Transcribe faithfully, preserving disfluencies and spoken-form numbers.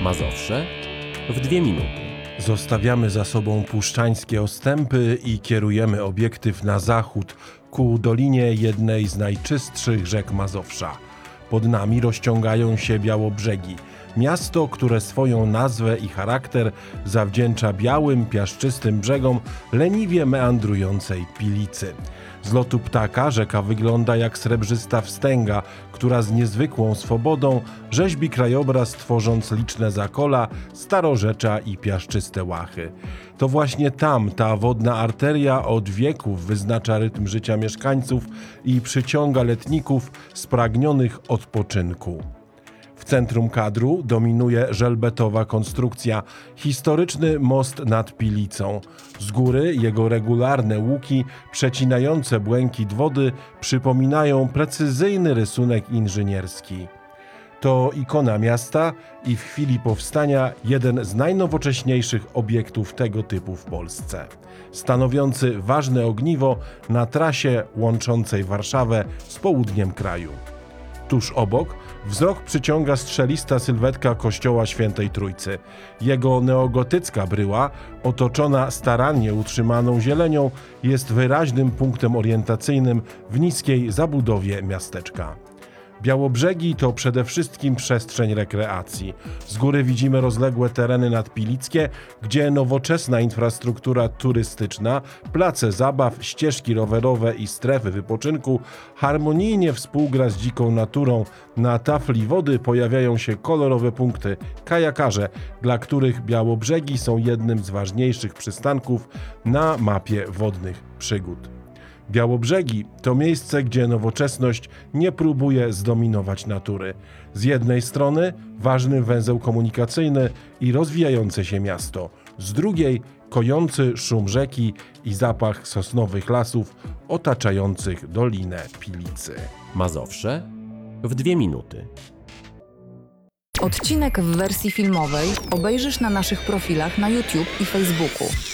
Mazowsze w dwie minuty. Zostawiamy za sobą puszczańskie ostępy i kierujemy obiektyw na zachód, ku dolinie jednej z najczystszych rzek Mazowsza. Pod nami rozciągają się Białobrzegi, miasto, które swoją nazwę i charakter zawdzięcza białym, piaszczystym brzegom leniwie meandrującej Pilicy. Z lotu ptaka rzeka wygląda jak srebrzysta wstęga, która z niezwykłą swobodą rzeźbi krajobraz, tworząc liczne zakola, starorzecza i piaszczyste łachy. To właśnie tam ta wodna arteria od wieków wyznacza rytm życia mieszkańców i przyciąga letników spragnionych odpoczynku. W centrum kadru dominuje żelbetowa konstrukcja, historyczny most nad Pilicą. Z góry jego regularne łuki przecinające błękit wody przypominają precyzyjny rysunek inżynierski. To ikona miasta i w chwili powstania jeden z najnowocześniejszych obiektów tego typu w Polsce, stanowiący ważne ogniwo na trasie łączącej Warszawę z południem kraju. Tuż obok wzrok przyciąga strzelista sylwetka kościoła Świętej Trójcy. Jego neogotycka bryła, otoczona starannie utrzymaną zielenią, jest wyraźnym punktem orientacyjnym w niskiej zabudowie miasteczka. Białobrzegi to przede wszystkim przestrzeń rekreacji. Z góry widzimy rozległe tereny nadpilickie, gdzie nowoczesna infrastruktura turystyczna, place zabaw, ścieżki rowerowe i strefy wypoczynku harmonijnie współgra z dziką naturą. Na tafli wody pojawiają się kolorowe punkty, kajakarze, dla których Białobrzegi są jednym z ważniejszych przystanków na mapie wodnych przygód. Białobrzegi to miejsce, gdzie nowoczesność nie próbuje zdominować natury. Z jednej strony ważny węzeł komunikacyjny i rozwijające się miasto, z drugiej kojący szum rzeki i zapach sosnowych lasów otaczających Dolinę Pilicy. Mazowsze w dwie minuty. Odcinek w wersji filmowej obejrzysz na naszych profilach na YouTube i Facebooku.